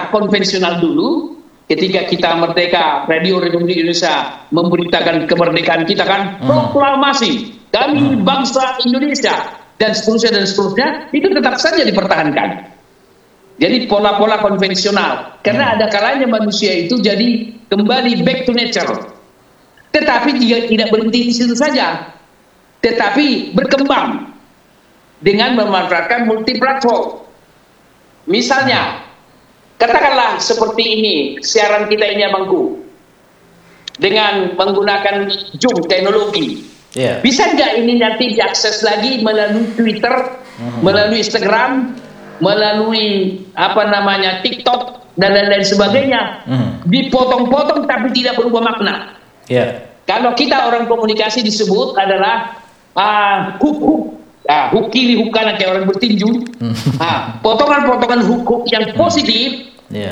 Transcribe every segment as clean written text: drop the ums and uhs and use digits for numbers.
cara konvensional dulu, ketika kita merdeka, Radio Republik Indonesia memberitakan kemerdekaan kita kan, proklamasi, kami bangsa Indonesia, dan seterusnya, itu tetap saja dipertahankan. Jadi pola-pola konvensional, karena ada kalanya manusia itu jadi kembali back to nature. Tetapi dia tidak berhenti di situ saja, tetapi berkembang dengan memanfaatkan multiplatform. Misalnya, katakanlah seperti ini, siaran kita ini Abangku, dengan menggunakan Zoom teknologi. Bisa nggak ini nanti diakses lagi melalui Twitter, melalui Instagram, melalui TikTok dan lain-lain sebagainya, dipotong-potong tapi tidak berubah makna. Kalau kita orang komunikasi disebut adalah hook kiri, hook kanan kayak orang bertinju. Potongan-potongan hook yang positif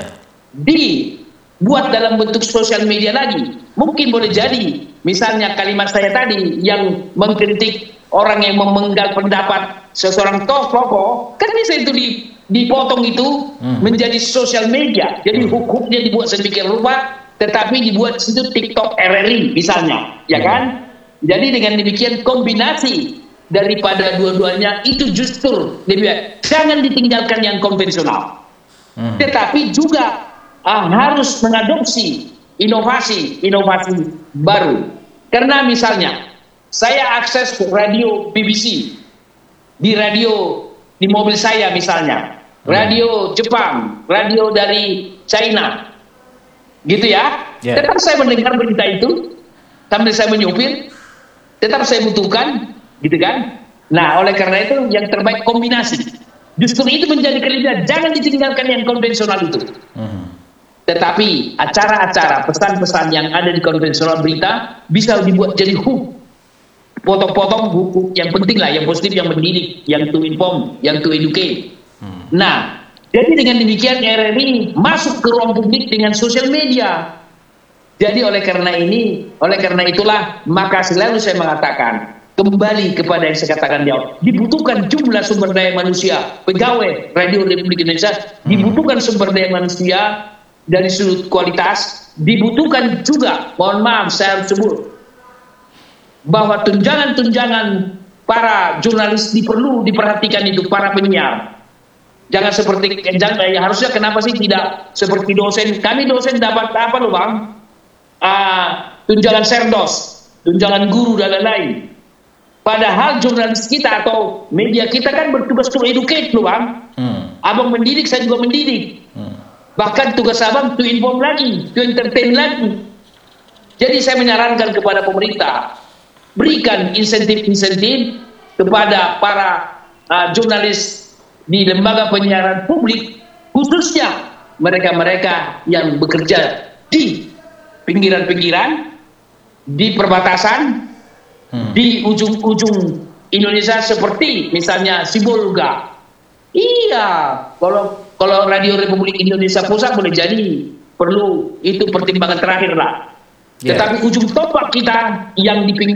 dibuat dalam bentuk sosial media lagi. Mungkin boleh jadi, misalnya kalimat saya tadi yang mengkritik orang yang memenggal pendapat seseorang tokoh, kan bisa itu dipotong itu menjadi sosial media. Jadi hook-hooknya dibuat sedemikian rupa, tetapi dibuat situ TikTok RRI misalnya, ya kan? Jadi dengan demikian kombinasi daripada dua-duanya itu justru lebih baik. Jangan ditinggalkan yang konvensional, tetapi juga harus mengadopsi inovasi baru. Karena misalnya saya akses radio BBC di mobil saya misalnya, radio Jepang, radio dari China, gitu ya. Tetap saya mendengar berita itu sambil saya menyupir, tetap saya butuhkan, gitu kan. Nah, oleh karena itu yang terbaik kombinasi. Justru itu menjadi kelebihan. Jangan ditinggalkan yang konvensional itu. Tetapi acara-acara, pesan-pesan yang ada di konvensional berita bisa dibuat jadi hook. Potong-potong hook yang penting lah, yang positif, yang mendidik, yang to inform, yang to educate. Nah, jadi dengan demikian RRI masuk ke ruang publik dengan sosial media. Jadi oleh karena itulah maka selalu saya mengatakan, kembali kepada yang saya katakan di awal, dibutuhkan jumlah sumber daya manusia, pegawai Radio Republik Indonesia, dibutuhkan sumber daya manusia dari sudut kualitas, dibutuhkan juga, mohon maaf saya harus sebut, bahwa tunjangan-tunjangan para jurnalis perlu diperhatikan itu, para penyiar. Jangan seperti, harusnya kenapa sih tidak seperti dosen, kami dosen dapat apa loh Bang? Tunjangan serdos, tunjangan guru dan lain-lain. Padahal jurnalis kita atau media kita kan bertugas to educate loh Bang. Abang mendidik, saya juga mendidik. Bahkan tugas abang to inform lagi, to entertain lagi. Jadi saya menyarankan kepada pemerintah, berikan insentif-insentif kepada para jurnalis di lembaga penyiaran publik, khususnya mereka-mereka yang bekerja di pinggiran-pinggiran, di perbatasan, di ujung-ujung Indonesia seperti misalnya Sibolga. Iya, kalau Radio Republik Indonesia Pusat boleh jadi perlu itu pertimbangan terakhir lah. Tetapi ujung topak kita yang di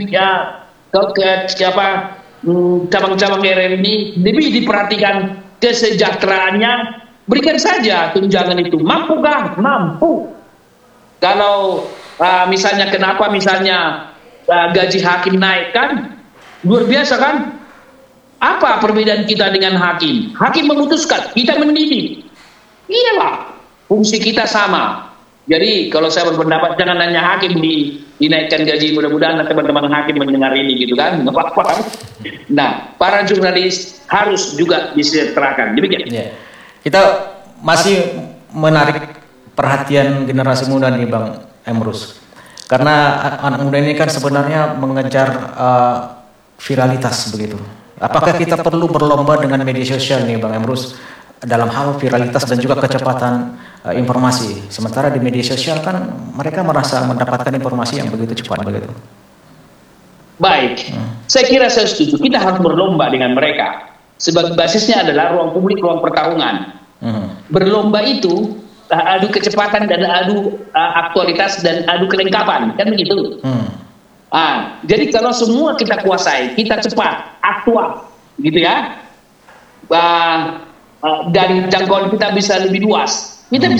cabang-cabang RRI ini lebih diperhatikan kesejahteraannya, berikan saja tunjangan itu. Mampukah? Mampu. Kalau misalnya kenapa misalnya gaji hakim naik kan luar biasa kan? Apa perbedaan kita dengan hakim? Hakim memutuskan, kita mendidik. Iyalah, fungsi kita sama. Jadi kalau saya berpendapat jangan hanya hakim dinaikkan gaji, mudah-mudahan teman-teman hakim mendengar ini gitu kan, nggak apa-apa. Nah, para jurnalis harus juga disejahterakan. Demikian. Kita masih menarik perhatian generasi muda nih Bang Emrus. Karena anak muda ini kan sebenarnya mengejar viralitas begitu. Apakah kita perlu berlomba dengan media sosial nih Bang Emrus dalam hal viralitas dan juga kecepatan informasi? Sementara di media sosial kan mereka merasa mendapatkan informasi yang begitu cepat begitu. Baik, saya kira saya setuju. Kita harus berlomba dengan mereka. Sebagai basisnya adalah ruang publik, ruang pertarungan. Berlomba itu adu kecepatan dan adu aktualitas dan adu kelengkapan, kan begitu. Jadi kalau semua kita kuasai, kita cepat, aktual, gitu ya, dan jangkauan kita bisa lebih luas. Kita